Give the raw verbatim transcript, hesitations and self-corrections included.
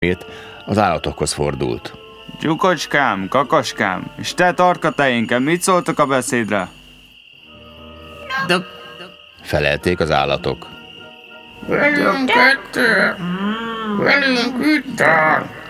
az állatokhoz fordult. Tyúkocskám, kakaskám, és te tarkatejénken, mit szóltok a beszédre? Felelték az állatok. Velünk kettő, velünk üttál.